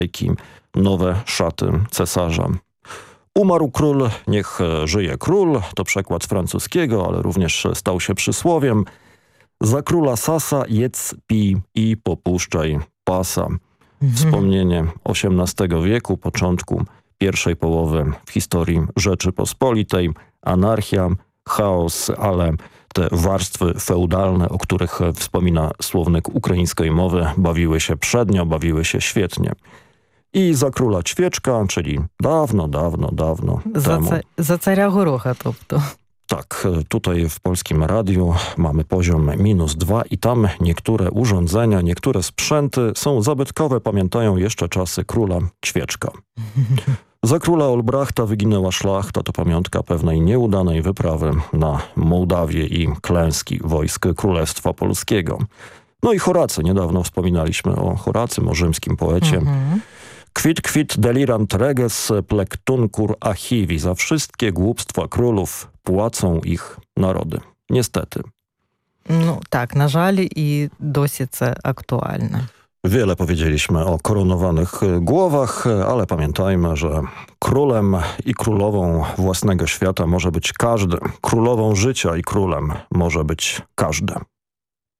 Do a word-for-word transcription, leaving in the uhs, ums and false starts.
Jakie nowe szaty cesarza. Umarł król, niech żyje król. To przekład z francuskiego, ale również stał się przysłowiem. Za króla Sasa jedz, pij i popuszczaj pasa. Wspomnienie osiemnastego wieku, początku pierwszej połowy w historii Rzeczypospolitej. Anarchia, chaos, ale te warstwy feudalne, o których wspomina słownik ukraińskiej mowy, bawiły się przednio, bawiły się świetnie. I za króla Ćwieczka, czyli dawno, dawno, dawno za temu. Це, за царя Гороха, тобто. Tak, tutaj w Polskim Radiu mamy poziom minus dwa i tam niektóre urządzenia, niektóre sprzęty są zabytkowe, pamiętają jeszcze czasy króla Ćwieczka. Za króla Olbrachta wyginęła szlachta, to pamiątka pewnej nieudanej wyprawy na Mołdawię i klęski wojsk Królestwa Polskiego. No i Horacy, niedawno wspominaliśmy o Horacym, o rzymskim poecie. Mhm. Quid quid delirant reges plectuncur achivi. Za wszystkie głupstwa królów płacą ich narody. Niestety. No tak, na жаль, i досі це актуальне. Wiele powiedzieliśmy o koronowanych głowach, ale pamiętajmy, że królem i królową własnego świata może być każdy. Królową życia i królem może być każdy.